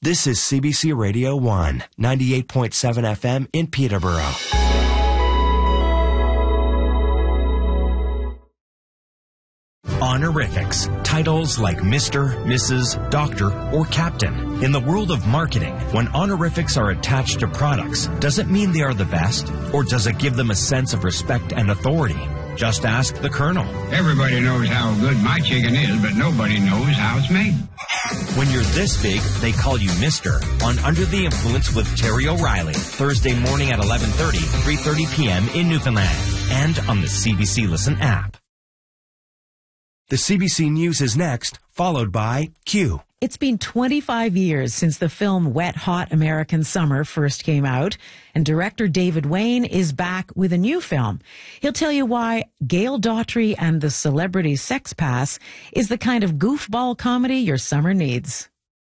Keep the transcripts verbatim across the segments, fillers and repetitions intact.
This is C B C Radio one, ninety-eight point seven F M in Peterborough. Honorifics, titles like Mister, Missus, Doctor, or Captain. In the world of marketing, when honorifics are attached to products, does it mean they are the best? Or does it give them a sense of respect and authority? Just ask the Colonel. Everybody knows how good my chicken is, but nobody knows how it's made. When you're this big, they call you Mister on Under the Influence with Terry O'Reilly, Thursday morning at eleven thirty, three thirty p.m. in Newfoundland, and on the C B C Listen app. The C B C News is next, followed by Q. It's been twenty-five years since the film Wet Hot American Summer first came out, and director David Wayne is back with a new film. He'll tell you why Gail Daughtry and the Celebrity Sex Pass is the kind of goofball comedy your summer needs.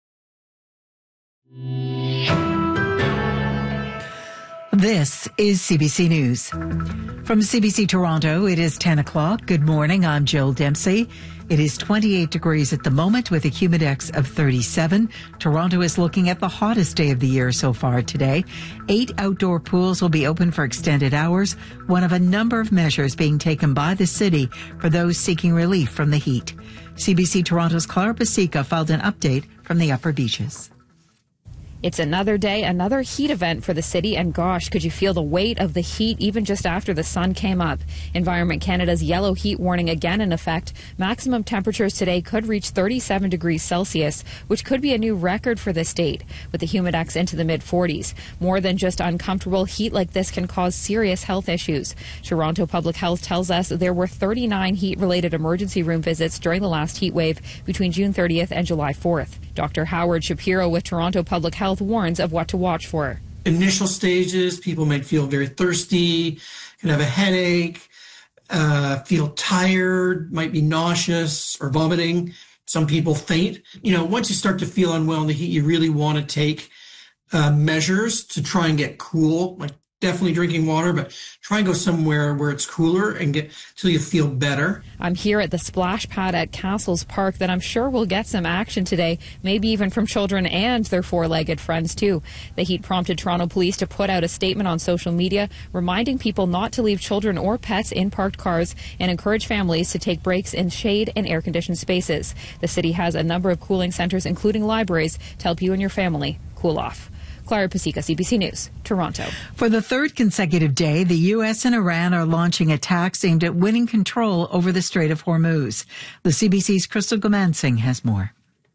This is C B C News. From C B C Toronto, it is ten o'clock. Good morning. I'm Jill Dempsey. It is twenty-eight degrees at the moment with a humidex of thirty-seven. Toronto is looking at the hottest day of the year so far today. Eight outdoor pools will be open for extended hours, one of a number of measures being taken by the city for those seeking relief from the heat. C B C Toronto's Clara Pasica filed an update from the upper beaches. It's another day, another heat event for the city, and gosh, could you feel the weight of the heat even just after the sun came up. Environment Canada's yellow heat warning again in effect. Maximum temperatures today could reach thirty-seven degrees Celsius, which could be a new record for the state, with the humidex into the mid forties. More than just uncomfortable, heat like this can cause serious health issues. Toronto Public Health tells us there were thirty-nine heat-related emergency room visits during the last heat wave between June thirtieth and July fourth. Doctor Howard Shapiro with Toronto Public Health warns of what to watch for. Initial stages, people might feel very thirsty, can have a headache, uh, feel tired, might be nauseous or vomiting. Some people faint. You know, once you start to feel unwell in the heat, you really want to take uh, measures to try and get cool, like definitely drinking water, but try and go somewhere where it's cooler and get till you feel better. I'm here at the splash pad at Castles Park that I'm sure will get some action today, maybe even from children and their four-legged friends too. The heat prompted Toronto Police to put out a statement on social media reminding people not to leave children or pets in parked cars and encourage families to take breaks in shade and air-conditioned spaces. The city has a number of cooling centres, including libraries, to help you and your family cool off. Clara Pasica, C B C News, Toronto. For the third consecutive day, the U S and Iran are launching attacks aimed at winning control over the Strait of Hormuz. The C B C's Crystal Gomansing has more.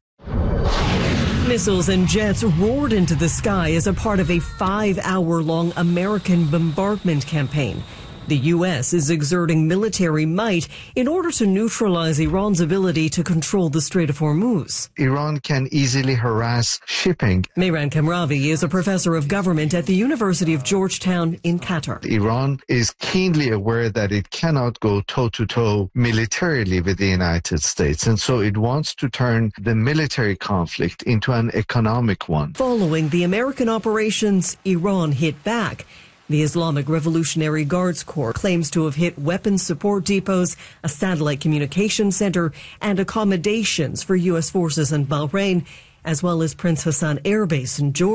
Missiles and jets roared into the sky as a part of a five-hour-long American bombardment campaign. The U S is exerting military might in order to neutralize Iran's ability to control the Strait of Hormuz. Iran can easily harass shipping. Mehran Kamravi is a professor of government at the University of Georgetown in Qatar. Iran is keenly aware that it cannot go toe-to-toe militarily with the United States, and so it wants to turn the military conflict into an economic one. Following the American operations, Iran hit back. The Islamic Revolutionary Guards Corps claims to have hit weapons support depots, a satellite communication center, and accommodations for U S forces in Bahrain, as well as Prince Hassan Air Base in Jordan.